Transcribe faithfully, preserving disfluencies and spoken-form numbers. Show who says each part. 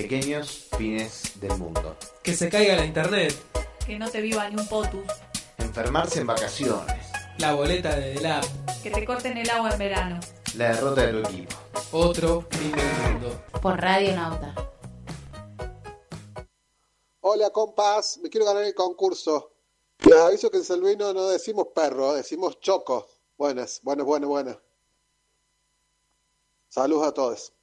Speaker 1: pequeños fines del mundo.
Speaker 2: Que se caiga la internet.
Speaker 3: Que no te viva ni un potus.
Speaker 1: Enfermarse en vacaciones.
Speaker 2: La boleta de Delap.
Speaker 3: Que te corten el agua en verano.
Speaker 1: La derrota de tu equipo.
Speaker 2: Otro fin del mundo.
Speaker 4: Por Radio Nauta.
Speaker 5: Hola compas, me quiero ganar el concurso. Les aviso que en Salvino no decimos perro, decimos choco. Buenas, buenas, buenas, buenas. Saludos a todos.